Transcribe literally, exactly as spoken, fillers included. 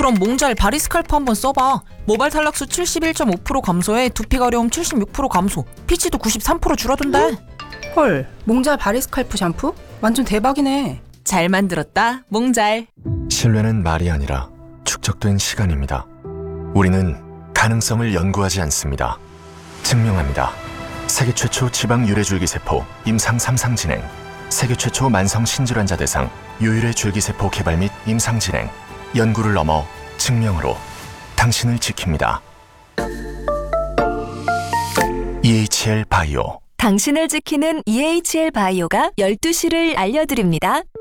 그럼 몽잘 바리스칼프 한번 써봐. 모발 탈락수 칠십일 점 오 퍼센트 감소에 두피 가려움 칠십육 퍼센트 감소, 피지도 구십삼 퍼센트 줄어든대. 헐, 몽잘 바리스칼프 샴푸? 완전 대박이네. 잘 만들었다, 몽잘. 신뢰는 말이 아니라 축적된 시간입니다. 우리는 가능성을 연구하지 않습니다. 증명합니다. 세계 최초 지방 유래줄기세포 임상 삼 상 진행, 세계 최초 만성 신질환자 대상 유일의 줄기세포 개발 및 임상 진행, 연구를 넘어 증명으로 당신을 지킵니다. 이에이치엘 바이오. 당신을 지키는 이에이치엘 바이오가 열두 시를 알려드립니다.